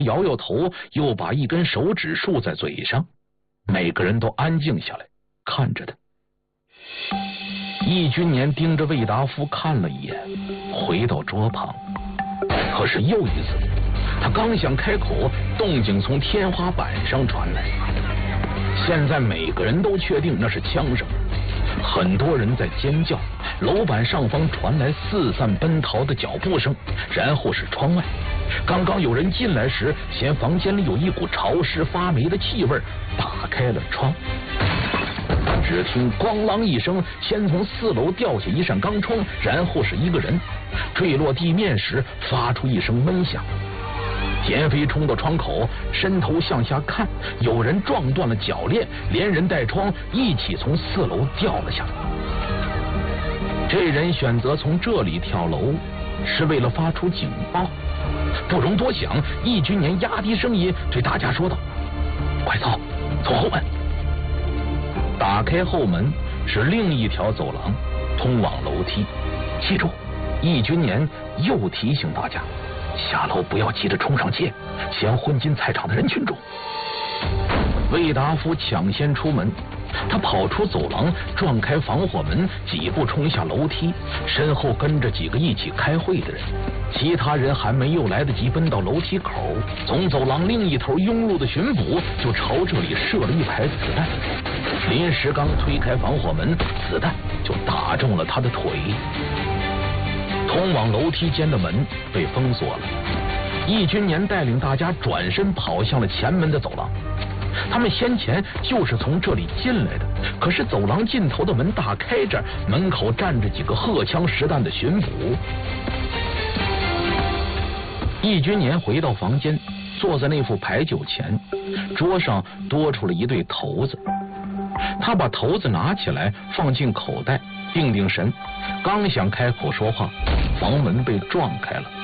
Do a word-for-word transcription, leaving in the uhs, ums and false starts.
摇摇头，又把一根手指竖在嘴上。每个人都安静下来，看着他。易君年盯着魏达夫看了一眼，回到桌旁。可是又一次，他刚想开口，动静从天花板上传来。现在每个人都确定那是枪声，很多人在尖叫，楼板上方传来四散奔逃的脚步声，然后是窗外。刚刚有人进来时，嫌房间里有一股潮湿发霉的气味，打开了窗。只听咣啷一声，先从四楼掉下一扇钢窗，然后是一个人坠落地面时发出一声闷响。田飞冲到窗口，伸头向下看，有人撞断了铰链，连人带窗一起从四楼掉了下来。这人选择从这里跳楼，是为了发出警报。不容多想，易君年压低声音对大家说道：“快走，走后门。”打开后门是另一条走廊，通往楼梯。记住，易君年又提醒大家，下楼不要急着冲上街，先混进菜场的人群中。魏达夫抢先出门，他跑出走廊，撞开防火门，几步冲下楼梯，身后跟着几个一起开会的人。其他人还没有来得及奔到楼梯口，从走廊另一头涌入的巡捕就朝这里射了一排子弹。临时刚推开防火门，子弹就打中了他的腿。通往楼梯间的门被封锁了，易君年带领大家转身跑向了前门的走廊。他们先前就是从这里进来的，可是走廊尽头的门大开着，门口站着几个荷枪实弹的巡捕。易君年回到房间，坐在那副牌九前，桌上多出了一对骰子。他把骰子拿起来放进口袋，定定神，刚想开口说话，房门被撞开了。